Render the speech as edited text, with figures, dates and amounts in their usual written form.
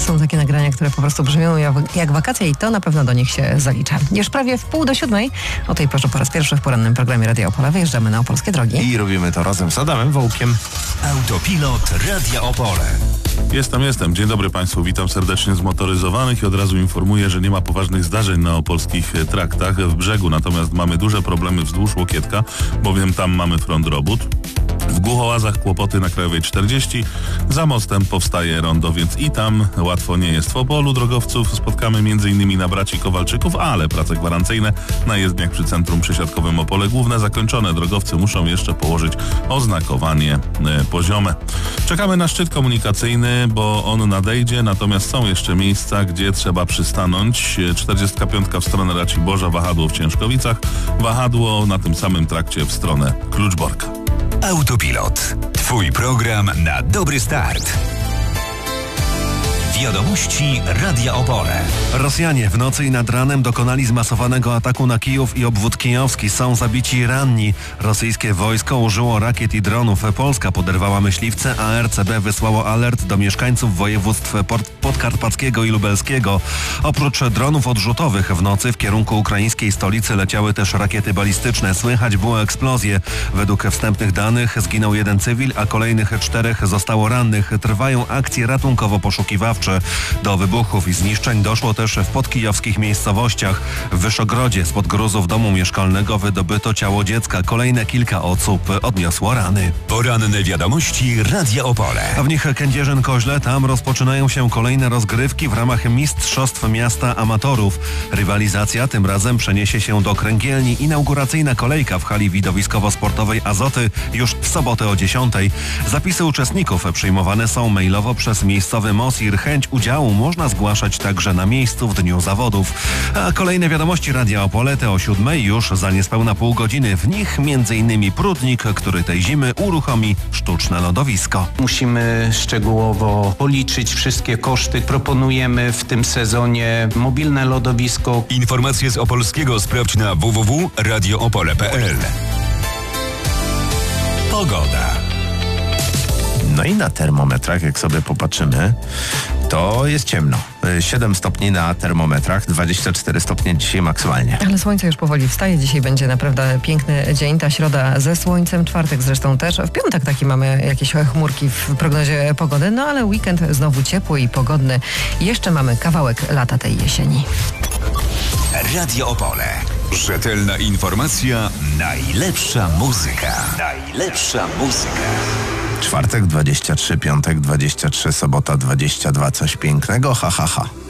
są takie nagrania, które po prostu brzmią jak wakacje i to na pewno do nich się zalicza. Już prawie w 6:30 o tej porze po raz pierwszy w porannym programie Radia Opole wyjeżdżamy na opolskie drogi. I robimy to razem z Adamem Wołkiem. Autopilot Radia Opole. Jestem. Dzień dobry Państwu. Witam serdecznie z motoryzowanych i od razu informuję, że nie ma poważnych zdarzeń na opolskich traktach w brzegu, natomiast mamy duże problemy wzdłuż Łokietka, bowiem tam mamy front robót. W Głuchołazach kłopoty na Krajowej 40, za mostem powstaje rondo, więc i tam łatwo nie jest. W Opolu drogowców spotkamy m.in. na braci Kowalczyków, ale prace gwarancyjne na jezdniach przy centrum przesiadkowym Opole Główne zakończone. Drogowcy muszą jeszcze położyć oznakowanie poziome. Czekamy na szczyt komunikacyjny, bo on nadejdzie, natomiast są jeszcze miejsca, gdzie trzeba przystanąć. 45 w stronę Raciborza, wahadło w Ciężkowicach, wahadło na tym samym trakcie w stronę Kluczborka. Autopilot. Twój program na dobry start. Wiadomości Radia Opole. Rosjanie w nocy i nad ranem dokonali zmasowanego ataku na Kijów i obwód kijowski. Są zabici ranni. Rosyjskie wojsko użyło rakiet i dronów. Polska poderwała myśliwce, a RCB wysłało alert do mieszkańców województw podkarpackiego i lubelskiego. Oprócz dronów odrzutowych w nocy w kierunku ukraińskiej stolicy leciały też rakiety balistyczne. Słychać było eksplozje. Według wstępnych danych zginął 1 cywil, a kolejnych 4 zostało rannych. Trwają akcje ratunkowo-poszukiwawcze. Do wybuchów i zniszczeń doszło też w podkijowskich miejscowościach. W Wyszogrodzie spod gruzów domu mieszkalnego wydobyto ciało dziecka. Kolejne kilka osób odniosło rany. Poranne wiadomości Radia Opole. A w nich Kędzierzyn-Koźle, tam rozpoczynają się kolejne rozgrywki w ramach Mistrzostw Miasta Amatorów. Rywalizacja tym razem przeniesie się do Kręgielni. Inauguracyjna kolejka w hali widowiskowo-sportowej Azoty już w sobotę o 10:00. Zapisy uczestników przyjmowane są mailowo przez miejscowy MOSIR. Chęć udziału można zgłaszać także na miejscu w dniu zawodów. A kolejne wiadomości Radia Opole te o 7:00 już za niespełna pół godziny. W nich m.in. Prudnik, który tej zimy uruchomi sztuczne lodowisko. Musimy szczegółowo policzyć wszystkie koszty. Proponujemy w tym sezonie mobilne lodowisko. Informacje z Opolskiego sprawdź na www.radioopole.pl. Pogoda. No i na termometrach, jak sobie popatrzymy, to jest ciemno. 7 stopni na termometrach, 24 stopnie dzisiaj maksymalnie. Ale słońce już powoli wstaje. Dzisiaj będzie naprawdę piękny dzień. Ta środa ze słońcem, czwartek zresztą też. W piątek taki mamy jakieś chmurki w prognozie pogody, no ale weekend znowu ciepły i pogodny. Jeszcze mamy kawałek lata tej jesieni. Radio Opole. Rzetelna informacja, najlepsza muzyka. Najlepsza muzyka. Czwartek 23, piątek 23, sobota 22, coś pięknego, ha ha ha.